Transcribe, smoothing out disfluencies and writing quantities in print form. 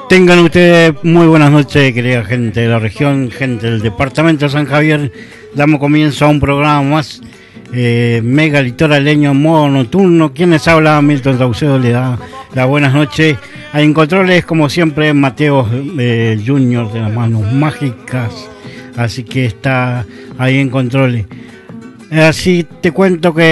Tengan ustedes muy buenas noches, querida gente de la región, gente del departamento de San Javier. Damos comienzo a un programa más mega litoraleño en modo nocturno. Quienes habla, Milton Saucedo, le da las buenas noches. A Incontroles, como siempre, Mateo Junior de las manos mágicas. Así que está ahí en controles. Así te cuento que